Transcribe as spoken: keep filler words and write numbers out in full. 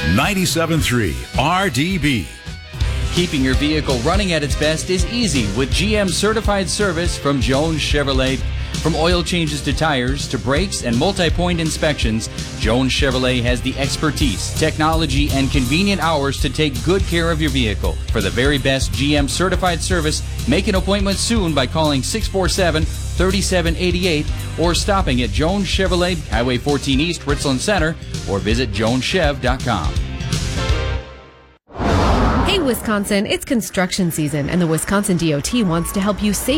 ninety-seven point three R D B. Keeping your vehicle running at its best is easy with G M certified service from Jones Chevrolet. From oil changes to tires to brakes and multi-point inspections, Jones Chevrolet has the expertise, technology, and convenient hours to take good care of your vehicle. For the very best G M certified service, make an appointment soon by calling six four seven, three seven eight eight or stopping at Jones Chevrolet, Highway fourteen East, Richland Center, or visit jones chev dot com. Hey, Wisconsin, it's construction season, and the Wisconsin D O T wants to help you save